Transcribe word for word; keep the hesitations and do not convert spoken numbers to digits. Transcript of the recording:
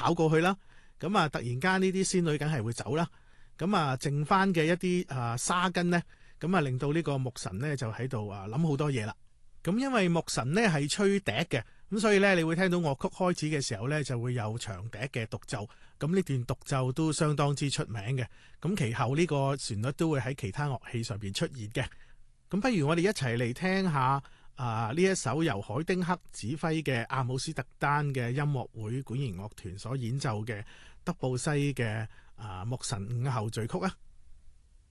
跑過去啦。咁啊，突然間呢啲仙女梗係會走啦。咁啊，剩翻嘅一啲啊沙根呢，咁啊令到呢個牧神呢就喺度啊諗好多嘢啦。咁因為牧神呢係吹笛嘅，咁所以呢，你會聽到樂曲開始嘅時候呢，就會有長笛嘅獨奏。咁呢段獨奏都相當之出名嘅。咁其後呢個旋律都會喺其他樂器上邊出現嘅。咁不如我哋一齊嚟聽下啊呢一首由海丁克指揮嘅阿姆斯特丹嘅音樂會管弦樂團所演奏嘅德布西嘅啊牧神午後序曲啊！